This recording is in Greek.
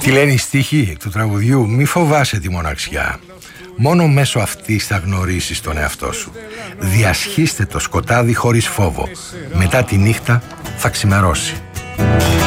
Τι λένε οι στίχοι του τραγουδιού? Μη φοβάσαι τη μοναξιά. Μόνο μέσω αυτής θα γνωρίσεις τον εαυτό σου. Διασχίστε το σκοτάδι χωρίς φόβο. Μετά τη νύχτα θα ξημερώσει.